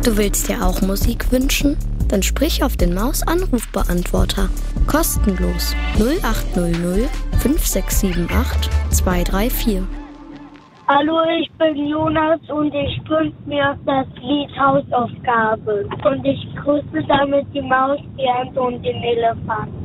Du willst dir auch Musik wünschen? Dann sprich auf den Maus-Anrufbeantworter. Kostenlos 0800 5678 234. Hallo, ich bin Jonas und ich wünsche mir das Lied Hausaufgabe. Und ich grüße damit die Maus, die Ente und den Elefant.